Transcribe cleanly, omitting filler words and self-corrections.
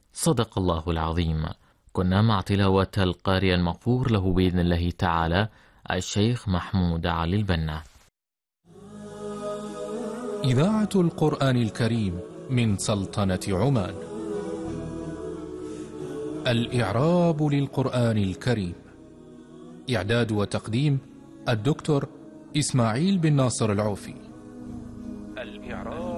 صدق الله العظيم. كنا مع تلاوة القارئ المغفور له بإذن الله تعالى الشيخ محمود علي البنا. إذاعة القرآن الكريم من سلطنة عمان. الإعراب للقرآن الكريم. إعداد وتقديم الدكتور إسماعيل بن ناصر العوفي. الإعراب